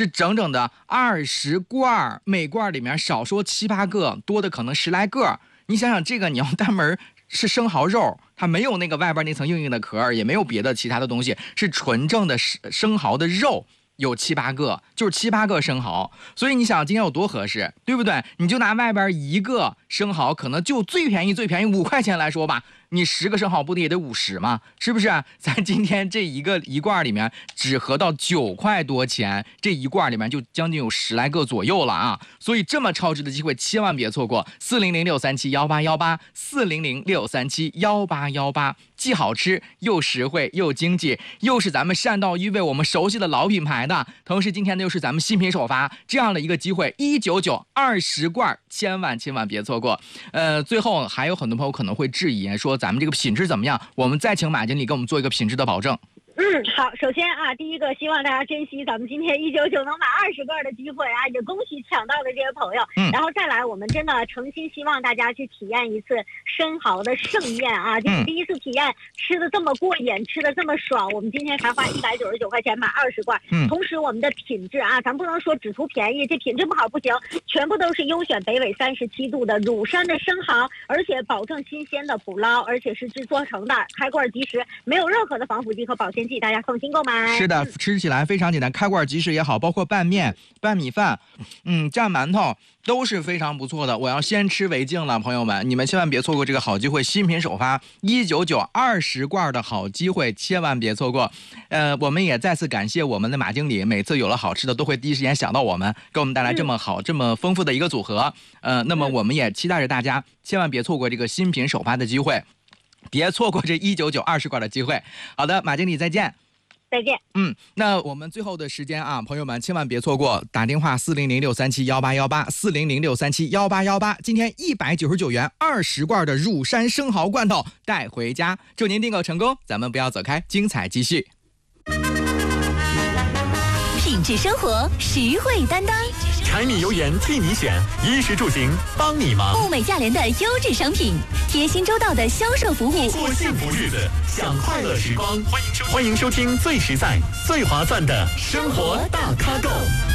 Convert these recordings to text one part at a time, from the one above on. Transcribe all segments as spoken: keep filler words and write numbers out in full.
是整整的二十罐，每罐里面少说七八个，多的可能十来个。你想想这个，你要单门是生蚝肉，它没有那个外边那层硬硬的壳，也没有别的其他的东西，是纯正的生蚝的肉。有七八个，就是七八个生蚝，所以你想今天有多合适，对不对？你就拿外边一个生蚝，可能就最便宜最便宜五块钱来说吧，你十个生蚝不得也得五十吗？是不是？咱今天这一个一罐里面只合到九块多钱，这一罐里面就将近有十来个左右了啊！所以这么超值的机会千万别错过，四零零六三七幺八幺八，四零零六三七幺八幺八，既好吃又实惠又经济，又是咱们善道鱼味我们熟悉的老品牌的。同时今天呢又是咱们新品首发这样的一个机会，一九九二十罐，千万千万别错过。呃，最后还有很多朋友可能会质疑说咱们这个品质怎么样，我们再请马经理给我们做一个品质的保证。 嗯，好，首先啊，第一个希望大家珍惜咱们今天一九九能买二十个的机会啊，也恭喜抢到的这些朋友。嗯，然后再来，我们真的诚心希望大家去体验一次生蚝的盛宴啊，就是第一次体验吃的这么过瘾，吃的这么爽。我们今天才花一百九十九块钱买二十罐，嗯，同时我们的品质啊，咱不能说只图便宜，这品质不好不行，全部都是优选北纬三十七度的乳山的生蚝，而且保证新鲜的捕捞，而且是制作成的，开罐即食，没有任何的防腐剂和保鲜剂。大家放心购买。 是的，吃起来非常简单，开罐即食也好，包括拌面、拌米饭，嗯，蘸馒头都是非常不错的。我要先吃为敬了，朋友们，你们千万别错过这个好机会，新品首发一九九二十罐的好机会，千万别错过。呃，我们也再次感谢我们的马经理，每次有了好吃的都会第一时间想到我们，给我们带来这么好、嗯、这么丰富的一个组合。呃，那么我们也期待着大家千万别错过这个新品首发的机会。别错过这一九九二十罐的机会。好的，马经理再见。 再见。 嗯，那我们最后的时间啊，朋友们千万别错过，打电话四零零六三七幺八幺八，四零零六三七幺八幺八。今天一百九十九元二十罐的乳山生蚝罐头带回家，祝您订购成功。咱们不要走开，精彩继续。 品质生活，实惠担当。 柴米油盐替你选，衣食住行帮你忙。 物美价廉的优质商品，贴心周到的销售服务， 过幸福日子，享快乐时光。欢迎收欢迎收听最实在、最划算的生活大咖购。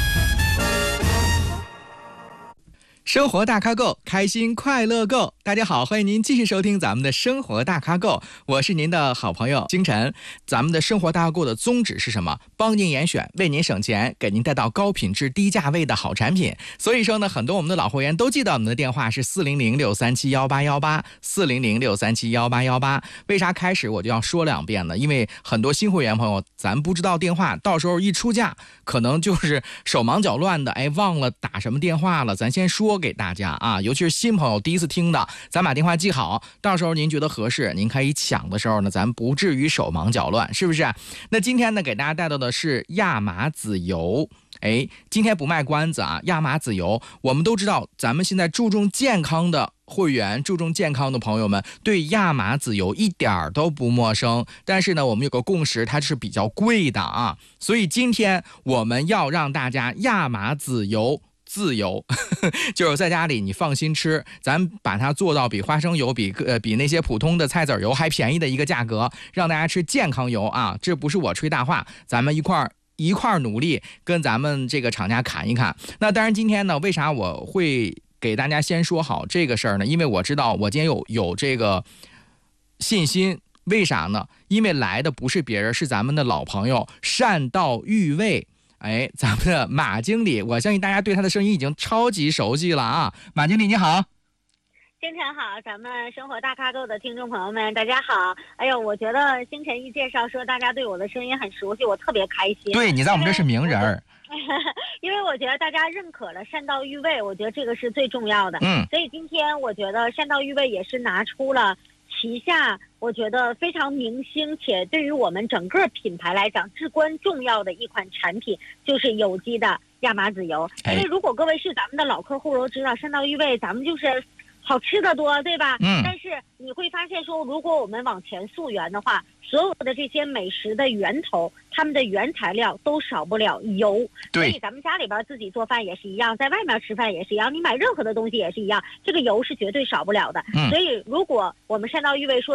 生活大咖购，开心快乐购。大家好，欢迎您继续收听咱们的生活大咖购，我是您的好朋友星辰。咱们的生活大咖购的宗旨是什么？帮您严选，为您省钱，给您带到高品质低价位的好产品。所以说呢，很多我们的老会员都记得我们的电话是四零零六三七幺八幺八，四零零六三七幺八幺八。为啥开始我就要说两遍呢？因为很多新会员朋友咱不知道电话，到时候一出价可能就是手忙脚乱的，哎，忘了打什么电话了。咱先说给大家啊，尤其是新朋友第一次听的，咱把电话记好，到时候您觉得合适，您可以抢的时候呢，咱不至于手忙脚乱，是不是？那今天呢，给大家带到的是亚麻籽油。哎，今天不卖关子啊，亚麻籽油，我们都知道，咱们现在注重健康的会员，注重健康的朋友们，对亚麻籽油一点都不陌生。但是呢，我们有个共识，它是比较贵的啊，所以今天我们要让大家亚麻籽油。自由就是在家里你放心吃，咱把它做到比花生油比呃比那些普通的菜籽油还便宜的一个价格，让大家吃健康油啊！这不是我吹大话，咱们一块儿一块儿努力跟咱们这个厂家砍一砍。那当然今天呢，为啥我会给大家先说好这个事儿呢？因为我知道我今天有有这个信心。为啥呢？因为来的不是别人，是咱们的老朋友善道玉味。哎，咱们的马经理，我相信大家对他的声音已经超级熟悉了啊！马经理你好。 星辰好，咱们生活大咖购的听众朋友们大家好。哎呦，我觉得星辰一介绍说大家对我的声音很熟悉，我特别开心。 对，你在我们这是名人儿。 因为我觉得大家认可了善道玉味，我觉得这个是最重要的。嗯，所以今天我觉得善道玉味也是拿出了旗下我觉得非常明星且对于我们整个品牌来讲至关重要的一款产品，就是有机的亚麻籽油。因为如果各位是咱们的老客户都知道，善道玉味咱们就是好吃的多，对吧？嗯。但是你会发现说，如果我们往前溯源的话，所有的这些美食的源头，他们的原材料都少不了油。对。所以咱们家里边自己做饭也是一样，在外面吃饭也是一样，你买任何的东西也是一样，这个油是绝对少不了的。嗯。所以如果我们善道玉味说想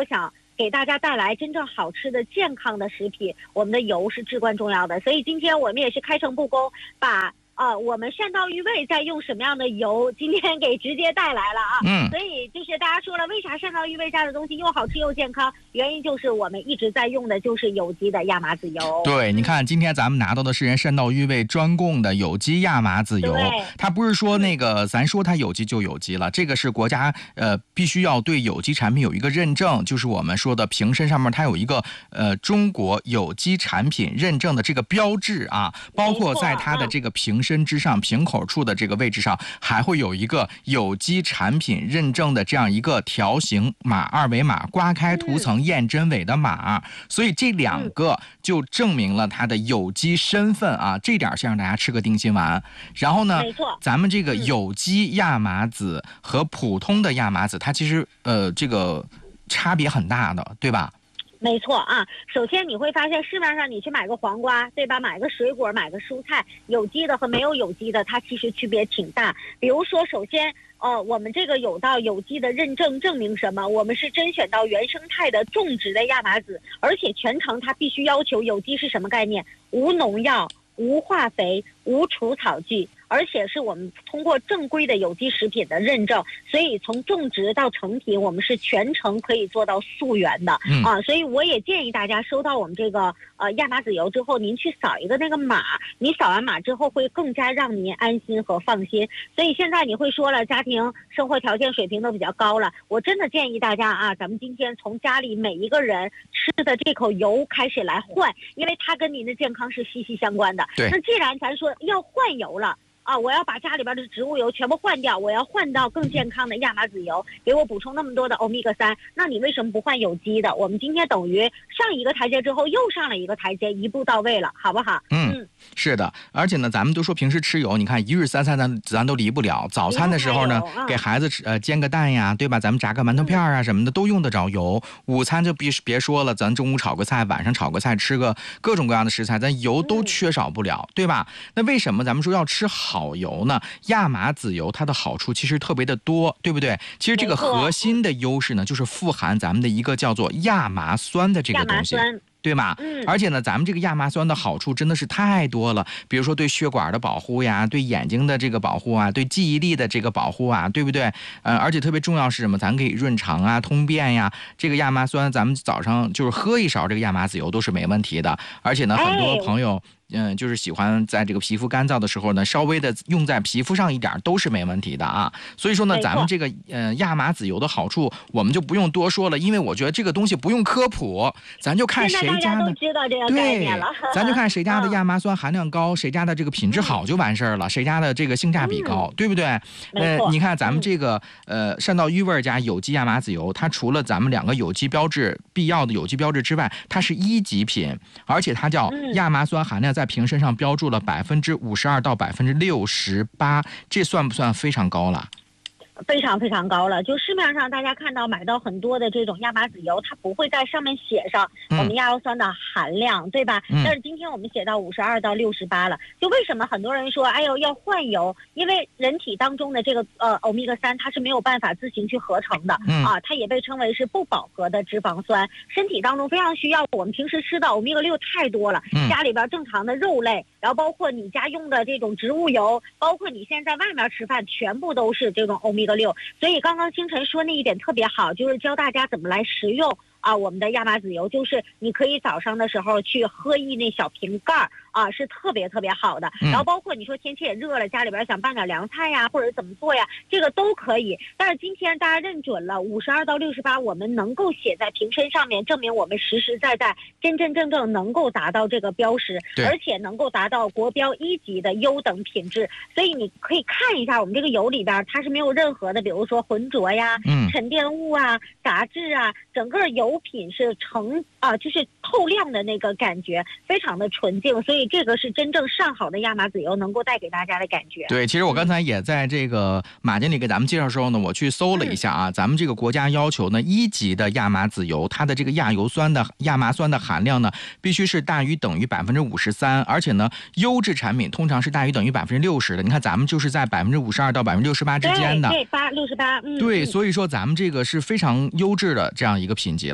给大家带来真正好吃的健康的食品，我们的油是至关重要的。所以今天我们也是开诚布公，把呃我们善道育味在用什么样的油，今天给直接带来了啊。 嗯， 所以就是大家说了，为啥善道育味家的东西又好吃又健康？原因就是我们一直在用的就是有机的亚麻籽油。 对，你看今天咱们拿到的是人善道育味专供的有机亚麻籽油，它不是说那个咱说它有机就有机了，这个是国家呃必须要对有机产品有一个认证，就是我们说的瓶身上面它有一个呃中国有机产品认证的这个标志啊，包括在它的这个瓶身之上、瓶口处的这个位置上，还会有一个有机产品认证的这样一个条形码、二维码，刮开涂层验真伪的码，所以这两个就证明了它的有机身份啊，这点先让大家吃个定心丸。然后呢，咱们这个有机亚麻籽和普通的亚麻籽，它其实呃这个差别很大的，对吧？ 没错啊，首先你会发现市面上你去买个黄瓜，对吧？买个水果，买个蔬菜，有机的和没有有机的，它其实区别挺大。比如说，首先，呃，我们这个有到有机的认证，证明什么？我们是甄选到原生态的种植的亚麻籽，而且全程它必须要求有机是什么概念？无农药、无化肥、无除草剂。而且是我们通过正规的有机食品的认证，所以从种植到成品，我们是全程可以做到溯源的、嗯、啊。所以我也建议大家收到我们这个呃亚麻籽油之后，您去扫一个那个码，你扫完码之后会更加让您安心和放心。所以现在你会说了，家庭生活条件水平都比较高了，我真的建议大家啊，咱们今天从家里每一个人吃的这口油开始来换，因为它跟您的健康是息息相关的。 对， 那既然咱说要换油了。啊，我要把家里边的植物油全部换掉，我要换到更健康的亚麻籽油，给我补充那么多的欧米伽三。那你为什么不换有机的？我们今天等于上一个台阶之后又上了一个台阶，一步到位了，好不好？ 嗯，嗯是的。而且呢，咱们都说平时吃油，你看一日三餐咱咱都离不了。早餐的时候呢，嗯、给孩子吃呃煎个蛋呀，对吧？咱们炸个馒头片啊什么的、嗯、都用得着油。午餐就别别说了，咱中午炒个菜，晚上炒个菜，吃个各种各样的食材，咱油都缺少不了，嗯、对吧？那为什么咱们说要吃好好油呢？亚麻籽油它的好处其实特别的多，对不对？其实这个核心的优势呢，就是富含咱们的一个叫做亚麻酸的这个东西。对吗？嗯，而且呢，咱们这个亚麻酸的好处真的是太多了，比如说对血管的保护呀，对眼睛的这个保护啊，对记忆力的这个保护啊，对不对？呃，而且特别重要是什么？咱可以润肠啊、通便呀。这个亚麻酸，咱们早上就是喝一勺这个亚麻籽油都是没问题的。而且呢，很多朋友。嗯，就是喜欢在这个皮肤干燥的时候呢，稍微的用在皮肤上一点都是没问题的啊。所以说呢，咱们这个呃亚麻籽油的好处，我们就不用多说了，因为我觉得这个东西不用科普，咱就看谁家的，对，咱就看谁家的亚麻酸含量高，谁家的这个品质好就完事儿了，谁家的这个性价比高， 嗯、 对不对？呃，你看咱们这个呃善道育味家有机亚麻籽油，它除了咱们两个有机标志必要的有机标志之外，它是一级品，而且它叫亚麻酸含量在在瓶身上标注了百分之五十二到百分之六十八，这算不算非常高了？ 非常非常高了，就市面上大家看到买到很多的这种亚麻籽油，它不会在上面写上我们亚油酸的含量，嗯、对吧？嗯、但是今天我们写到五十二到六十八了，就为什么很多人说，哎呦要换油？因为人体当中的这个呃欧米伽三它是没有办法自行去合成的、嗯、啊，它也被称为是不饱和的脂肪酸，身体当中非常需要。我们平时吃的欧米伽六太多了，嗯、家里边正常的肉类，然后包括你家用的这种植物油，包括你现在在外面吃饭，全部都是这种欧米伽六。所以刚刚星辰说那一点特别好，就是教大家怎么来食用啊，我们的亚麻籽油，就是你可以早上的时候去喝一那小瓶盖啊，是特别特别好的。然后包括你说天气也热了，家里边想拌点凉菜呀，或者怎么做呀，这个都可以。但是今天大家认准了五十二到六十八，我们能够写在瓶身上面，证明我们实实在在、真真正正能够达到这个标识，而且能够达到国标一级的优等品质。所以你可以看一下我们这个油里边，它是没有任何的，比如说浑浊呀、嗯、沉淀物啊、杂质啊，整个油品是呈啊，就是透亮的那个感觉，非常的纯净。所以这个是真正上好的亚麻籽油能够带给大家的感觉。 对，其实我刚才也在这个马经理给咱们介绍的时候呢，我去搜了一下啊，嗯、咱们这个国家要求呢，一级的亚麻籽油，它的这个亚油酸的亚麻酸的含量呢，必须是大于等于百分之五十三，而且呢，优质产品通常是大于等于百分之六十的。你看咱们就是在百分之五十二到百分之六十八之间的， 对，八六十八，嗯， 对，所以说咱们这个是非常优质的这样一个品级了。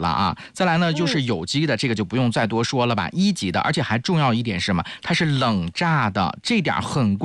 了啊。再来呢就是有机的，这个就不用再多说了吧，一级的，而且还重要一点是什么？它是冷榨的，这点很关